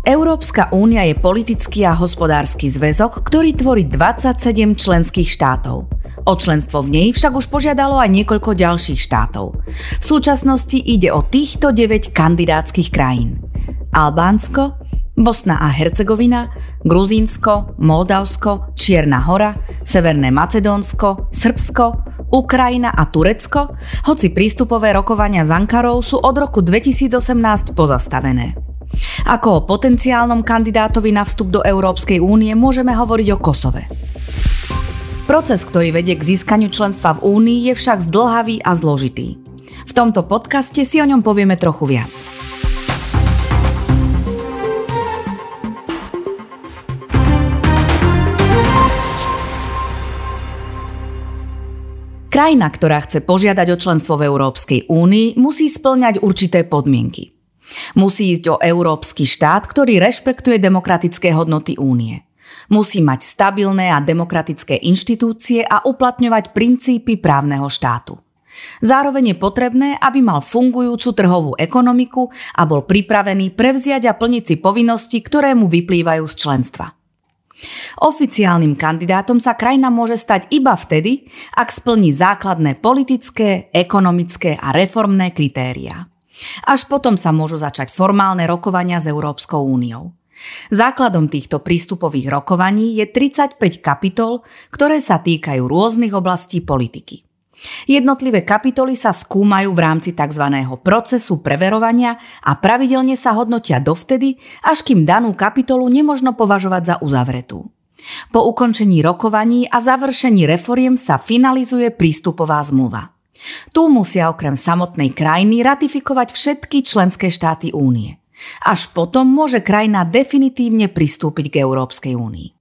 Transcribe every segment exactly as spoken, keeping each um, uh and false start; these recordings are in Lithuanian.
Európska únia je politický a hospodársky zväzok, ktorý tvorí dvadsaťsedem členských štátov. O členstvo v nej však už požiadalo aj niekoľko ďalších štátov. V súčasnosti ide o týchto deväť kandidátskych krajín: Albánsko, Bosna a Hercegovina, Gruzínsko, Moldavsko, Čierna Hora, Severné Macedónsko, Srbsko, Ukrajina a Turecko, hoci prístupové rokovania s Ankarou sú od roku dvetisícosemnásť pozastavené. Ako o potenciálnom kandidátovi na vstup do Európskej únie môžeme hovoriť o Kosove. Proces, ktorý vedie k získaniu členstva v Únii, je však zdĺhavý a zložitý. V tomto podcaste si o ňom povieme trochu viac. Krajina, ktorá chce požiadať o členstvo v Európskej únii, musí spĺňať určité podmienky. Musí ísť o európsky štát, ktorý rešpektuje demokratické hodnoty únie. Musí mať stabilné a demokratické inštitúcie a uplatňovať princípy právneho štátu. Zároveň je potrebné, aby mal fungujúcu trhovú ekonomiku a bol pripravený prevziať a plniť si povinnosti, ktoré mu vyplývajú z členstva. Oficiálnym kandidátom sa krajina môže stať iba vtedy, ak splní základné politické, ekonomické a reformné kritériá. Až potom sa môžu začať formálne rokovania s Európskou úniou. Základom týchto prístupových rokovaní je tridsaťpäť kapitol, ktoré sa týkajú rôznych oblastí politiky. Jednotlivé kapitoly sa skúmajú v rámci tzv. Procesu preverovania a pravidelne sa hodnotia dovtedy, až kým danú kapitolu nemožno považovať za uzavretú. Po ukončení rokovaní a završení reforiem sa finalizuje prístupová zmluva. Tu musia okrem samotnej krajiny ratifikovať všetky členské štáty únie. Až potom môže krajina definitívne pristúpiť k Európskej únii.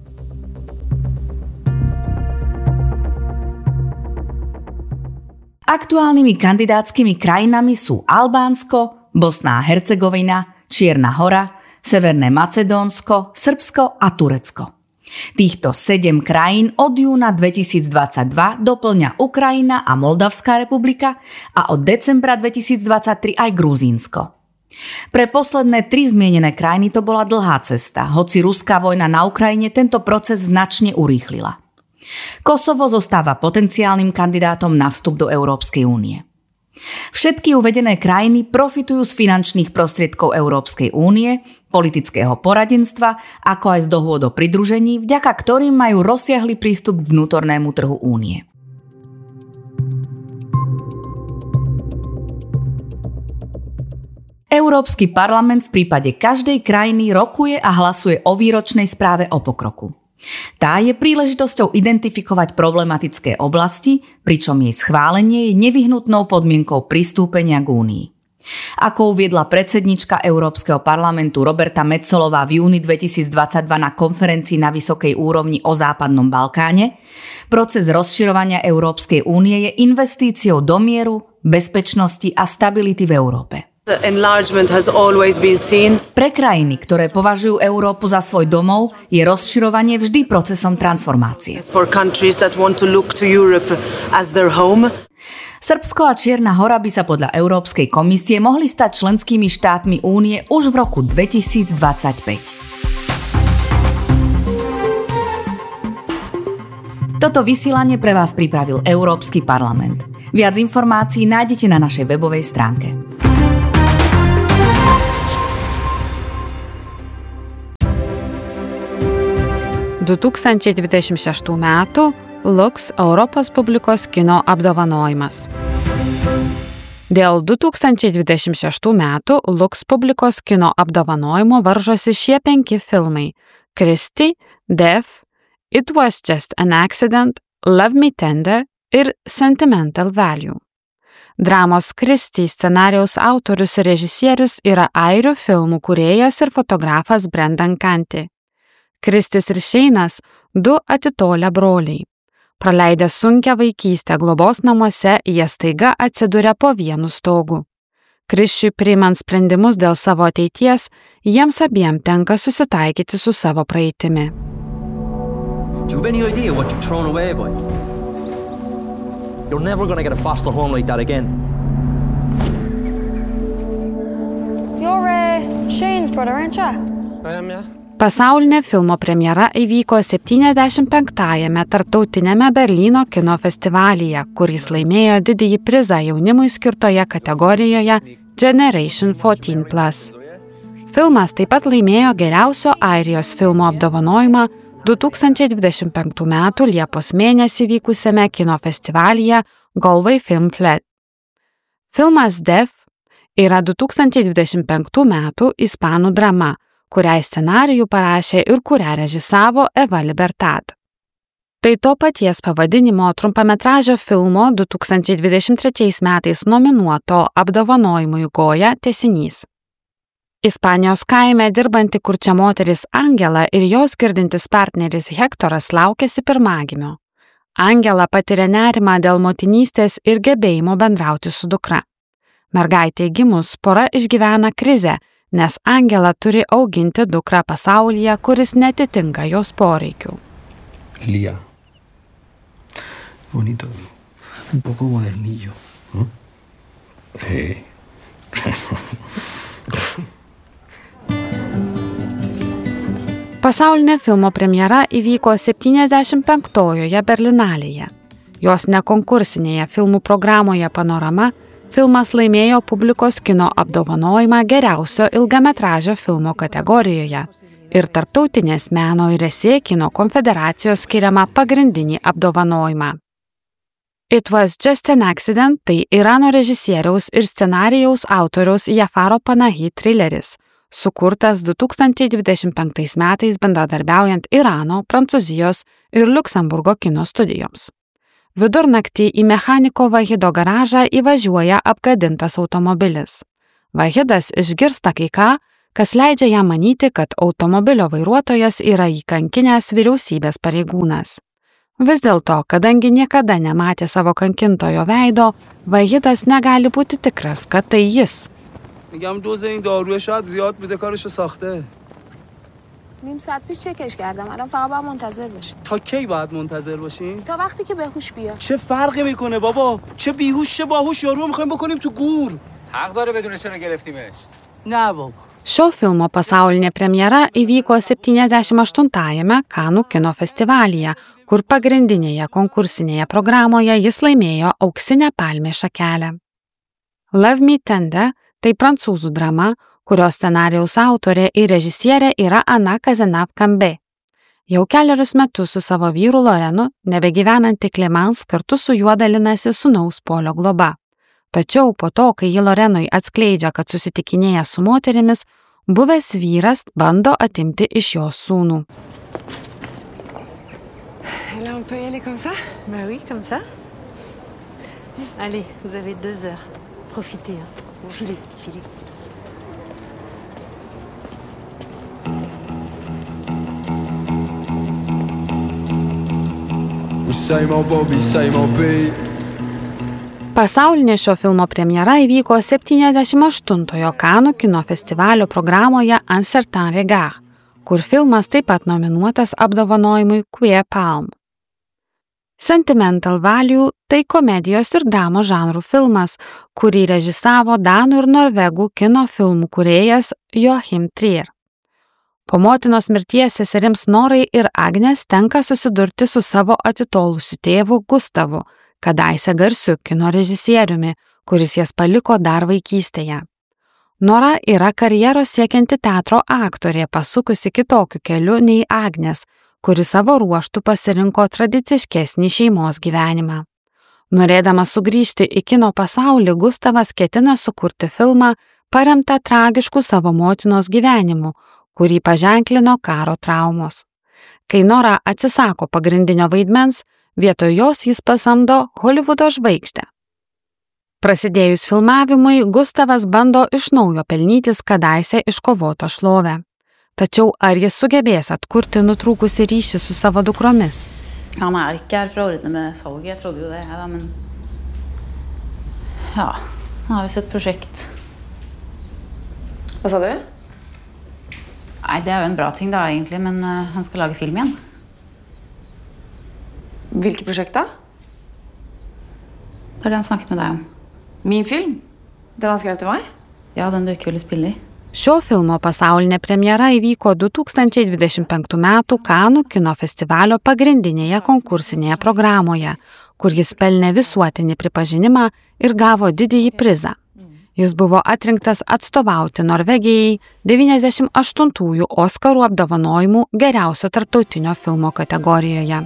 Aktuálnymi kandidátskymi krajinami sú Albánsko, Bosna a Hercegovina, Čierna Hora, Severné Macedónsko, Srbsko a Turecko. Týchto sedem krajín od júna dvetisícdvadsaťdva doplňa Ukrajina a Moldavská republika a od decembra dvetisícdvadsaťtri aj Gruzínsko. Pre posledné tri zmienené krajiny to bola dlhá cesta, hoci ruská vojna na Ukrajine tento proces značne urýchlila. Kosovo zostáva potenciálnym kandidátom na vstup do Európskej únie. Všetky uvedené krajiny profitujú z finančných prostriedkov Európskej únie, politického poradenstva, ako aj z dohôd o pridružení, vďaka ktorým majú rozsiahly prístup k vnútornému trhu únie. Európsky parlament v prípade každej krajiny rokuje a hlasuje o výročnej správe o pokroku. Tá je príležitosťou identifikovať problematické oblasti, pričom jej schválenie je nevyhnutnou podmienkou pristúpenia k únii. Ako uviedla predsednička Európskeho parlamentu Roberta Metsolová v júni dvetisícdvadsaťdva na konferencii na vysokej úrovni o Západnom Balkáne, proces rozširovania Európskej únie je investíciou do mieru, bezpečnosti a stability v Európe. Pre krajiny, ktoré považujú Európu za svoj domov, je rozširovanie vždy procesom transformácie. Srbsko a Čierna Hora by sa podľa Európskej komisie mohli stať členskými štátmi únie už v roku dvetisícdvadsaťpäť. Toto vysielanie pre vás pripravil Európsky parlament. Viac informácií nájdete na našej webovej stránke. du tūkstančiai dvidešimt šeštų metų Lux Europos publikos kino apdovanojimas. Dėl du tūkstančiai dvidešimt šeštų metų Lux publikos kino apdovanojimo varžosi šie penki filmai: Christie, Death, It Was Just an Accident, Love Me Tender ir Sentimental Value. Dramos Christie scenarijaus autorius ir režisierius yra airių filmų kūrėjas ir fotografas Brendan Canty. Kristis ir Šeinas – du atitolę broliai. Praleidę sunkią vaikystę globos namuose, jie staiga atsiduria po vienu stogu. Krisčiui priimant sprendimus dėl savo ateities, jiems abiem tenka susitaikyti su savo praeitimi. Do you have any idea what you've thrown away, boy? You're never going to get a foster home like that again. You're uh, Shane's brother, aren't you? Pasaulinė filmo premjera įvyko septyniasdešimt penktajame tarptautiniame Berlyno kino festivalyje, kuris laimėjo didįjį prizą jaunimui skirtoje kategorijoje Generation fourteen plus. Filmas taip pat laimėjo geriausio Airijos filmo apdovanojimą du tūkstančiai dvidešimt penktų metų Liepos mėnesį vykusiame kino festivalyje Galway Film Flat. Filmas Death yra du tūkstančiai dvidešimt penktų metų ispanų drama, kuriai scenarijų parašė ir kurią režisavo Eva Libertad. Tai to paties pavadinimo trumpametražio filmo du tūkstančiai dvidešimt trečiais metais nominuoto apdovanojimui Goya tęsinys. Ispanijos kaime dirbanti kurčia moteris Angela ir jos girdintis partneris Hektoras laukiasi pirmagimio. Angela patiria nerimą dėl motinystės ir gebėjimo bendrauti su dukra. Mergaitei gimus pora išgyvena krizę, nes Angela turi auginti dukrą pasaulyje, kuris netitinka jos poreikių. Lía. Bonito. Un poco modernillo. ¿Mm? Sí. Pasaulinė filmo premjera įvyko septyniasdešimt penktojoje Berlinalėje. Jos nekonkursinėje filmų programoje Panorama filmas laimėjo publikos kino apdovanojimą geriausio ilgametražio filmo kategorijoje ir Tarptautinės meno ir esė kino konfederacijos skiriamą pagrindinį apdovanojimą. It Was Just an Accident tai Irano režisieriaus ir scenarijaus autoriaus Jafaro Panahi trileris, sukurtas du tūkstančiai dvidešimt penktais metais bendradarbiaujant Irano, Prancūzijos ir Liuksemburgo kino studijoms. Vidurnaktį į mechaniko Vahido garažą įvažiuoja apgadintas automobilis. Vahidas išgirsta kai ką, kas leidžia jam manyti, kad automobilio vairuotojas yra įkankinęs vyriausybės pareigūnas. Vis dėlto, kadangi niekada nematė savo kankintojo veido, Vahidas negali būti tikras, kad tai jis. میگم دوز این داروی شاید زیاد بوده کارشو ساخته. نیم ساعت پیش چکش کردم. الان فقط باید منتظر باشیم. تا کی باید منتظر باشیم؟ تا وقتی که بهوش بیاد. چه فرقی میکنه بابا؟ چه بیهوش چه باهوش یارو میخوایم بکنیم تو گور. حق داره بدون چرا گرفتیمش. نه بابا. Šio filmo pasaulinė premjera įvyko septyniasdešimt aštuntajame Kanų kino festivalyje, kur pagrindinėje konkursinėje programoje jis laimėjo auksinę palmės šakelę. Love Me Tender tai prancūzų drama, kurios scenarijaus autorė ir režisierė yra Ana Kazenab Kambe. Jau keliarius metus su savo vyru Lorenu, nebegyvenanti Clemence, kartu su juo dalinasi sūnaus Polio globa. Tačiau po to, kai ji Lorenui atskleidžia, kad susitikinėja su moterimis, buvęs vyras bando atimti iš jos sūnų. Là, on peut y aller comme ça? Bah oui, comme ça. Allez, vous avez deux heures. Profitez, hein. Filez, filez. Pasaulinė šio filmo premjera įvyko septyniasdešimt aštuntojo Kanų kino festivalio programoje Un certain regard, kur filmas taip pat nominuotas apdovanojimui Queer Palm. Sentimental Value tai komedijos ir dramos žanrų filmas, kurį režisavo danų ir norvegų kino filmų kūrėjas Joachim Trier. Po motinos mirties seserims Norai ir Agnes tenka susidurti su savo atitolusiu tėvu Gustavu, kadaise garsiu kino režisieriumi, kuris jas paliko dar vaikystėje. Nora yra karjeros siekianti teatro aktorė, pasukusi kitokiu keliu nei Agnes, kuri savo ruoštų pasirinko tradiciškesnį šeimos gyvenimą. Norėdamas sugrįžti į kino pasaulį, Gustavas ketina sukurti filmą paremtą tragišku savo motinos gyvenimu, kurį paženklino karo traumos. Kai Nora atsisako pagrindinio vaidmens, vietoj jos jis pasamdo Holivudo žvaigždę. Prasidėjus filmavimui, Gustavas bando iš naujo pelnytis kadaise iškovotą šlovę. Tačiau ar jis sugebės atkurti nutrūkusį ryšį su savo dukromis? Han er ikke her for å ordne med salget, jeg trodde jo det, ja, men ja, han har visst et prosjekt. Hva sa du? Nei, det er jo en bra ting da egentlig, men uh, han skal lage film igjen. Hvilket prosjekt da? Det er det han snakket med deg om. Min film? Den han skrev til meg? Ja, den du ikke ville spille i. Šio filmo pasaulinė premjera įvyko du tūkstančiai dvidešimt penktų metų Kanų kino festivalio pagrindinėje konkursinėje programoje, kur jis pelnė visuotinį pripažinimą ir gavo didįjį prizą. Jis buvo atrinktas atstovauti Norvegijai devyniasdešimt aštuntųjų Oskarų apdovanojimų geriausio tarptautinio filmo kategorijoje.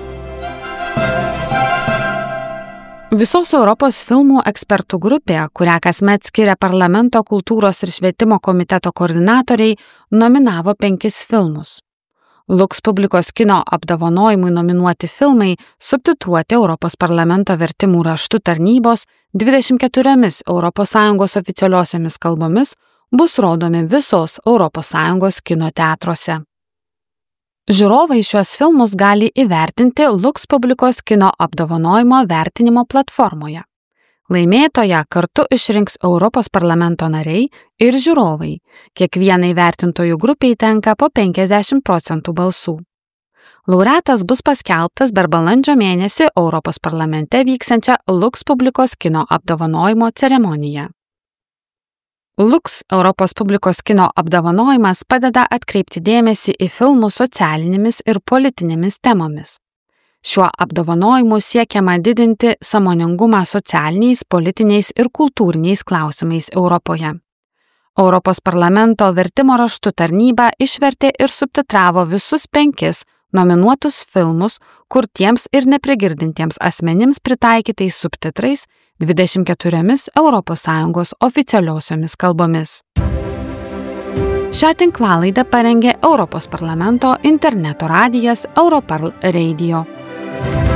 Visos Europos filmų ekspertų grupė, kurią kasmet skiria Parlamento kultūros ir švietimo komiteto koordinatoriai, nominavo penkis filmus. Lux publikos kino apdovanojimui nominuoti filmai subtitruoti Europos parlamento vertimų raštų tarnybos dvidešimt keturiomis Europos Sąjungos oficialiosiomis kalbomis bus rodomi visos Europos Sąjungos kino teatruose. Žiūrovai šios filmus gali įvertinti Lux publikos kino apdovanojimo vertinimo platformoje. Laimėtoją kartu išrinks Europos parlamento nariai ir žiūrovai. Kiekvienai vertintojų grupiai tenka po penkiasdešimt procentų balsų. Laureatas bus paskelbtas per balandžio mėnesį Europos parlamente vyksiančią Lux publikos kino apdovanojimo ceremoniją. Lux Europos publikos kino apdovanojimas padeda atkreipti dėmesį į filmų socialinėmis ir politinėmis temomis. Šiuo apdovanojimu siekiama didinti sąmoningumą socialiniais, politiniais ir kultūriniais klausimais Europoje. Europos parlamento vertimo raštų tarnyba išvertė ir subtitravo visus penkis nominuotus filmus, kurtiems ir neprigirdintiems asmenims pritaikytais subtitrais dvidešimt keturiomis Europos Sąjungos oficialiosiomis kalbomis. Šią tinklalaidę parengė Europos parlamento interneto radijas Europarl Radio.